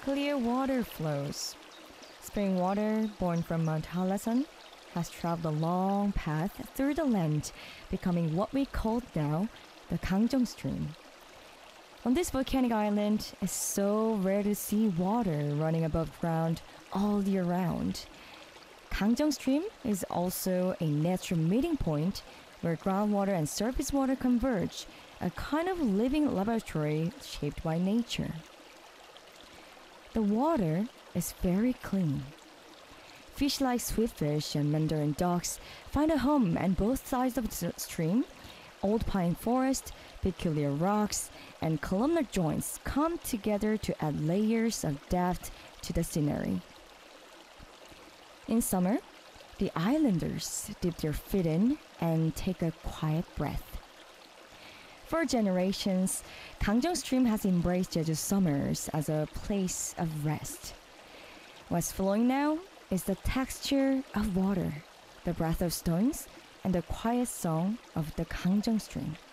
clear water flows. Spring water, born from Mount Halasan, has traveled a long path through the land, becoming what we call now the Gangjong Stream. On this volcanic island, it's so rare to see water running above ground all year round. Gangjong Stream is also a natural meeting point where groundwater and surface water converge, a kind of living laboratory shaped by nature. The water is very clean. Fish like sweetfish and mandarin ducks find a home on both sides of the stream. Old pine forest, peculiar rocks, and columnar joints come together to add layers of depth to the scenery. In summer, the islanders dip their feet in and take a quiet breath. For generations, Gangjong Stream has embraced Jeju summers as a place of rest. What's flowing now is the texture of water, the breath of stones, and the quiet song of the Gangjong Stream.